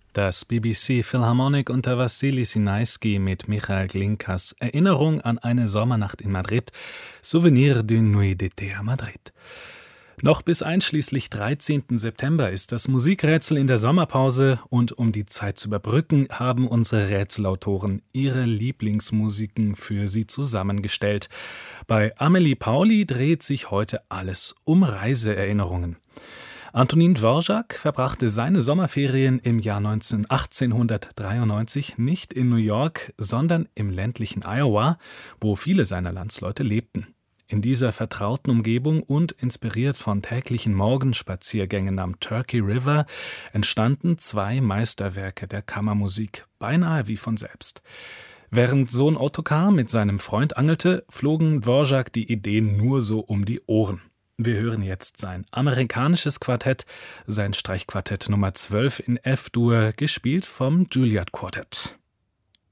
Das BBC Philharmonic unter Wassili Sinaisky mit Michael Glinkas Erinnerung an eine Sommernacht in Madrid, Souvenir d'une nuit d'été à Madrid. Noch bis einschließlich 13. September ist das Musikrätsel in der Sommerpause und um die Zeit zu überbrücken, haben unsere Rätselautoren ihre Lieblingsmusiken für Sie zusammengestellt. Bei Amelie Pauli dreht sich heute alles um Reiseerinnerungen. Antonin Dvorak verbrachte seine Sommerferien im Jahr 1893 nicht in New York, sondern im ländlichen Iowa, wo viele seiner Landsleute lebten. In dieser vertrauten Umgebung und inspiriert von täglichen Morgenspaziergängen am Turkey River entstanden zwei Meisterwerke der Kammermusik, beinahe wie von selbst. Während Sohn Ottokar mit seinem Freund angelte, flogen Dvorak die Ideen nur so um die Ohren. Wir hören jetzt sein amerikanisches Quartett, sein Streichquartett Nummer 12 in F-Dur, gespielt vom Juilliard Quartet.